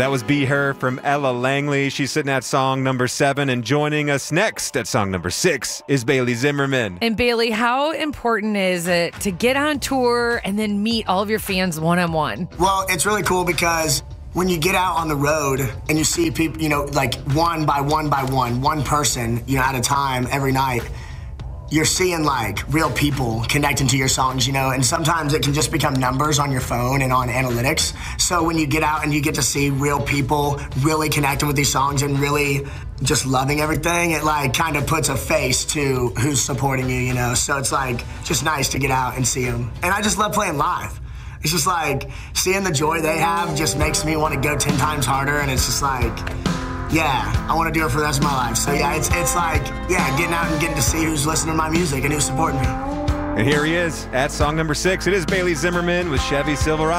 That was Be Her from Ella Langley. She's sitting at song number 7, and joining us next at song number 6 is Bailey Zimmerman. And Bailey, how important is it to get on tour and then meet all of your fans one-on-one? Well, it's really cool because when you get out on the road and you see people, like one by one person, at a time every night, you're seeing like real people connecting to your songs, and sometimes it can just become numbers on your phone and on analytics. So when you get out and you get to see real people really connecting with these songs and really just loving everything, it like kind of puts a face to who's supporting you, So it's like just nice to get out and see them. And I just love playing live. It's just like seeing the joy they have just makes me want to go 10 times harder, and it's just like, yeah, I want to do it for the rest of my life. So yeah, it's like, getting out and getting to see who's listening to my music and who's supporting me. And here he is at song number 6. It is Bailey Zimmerman with Chevy Silverado.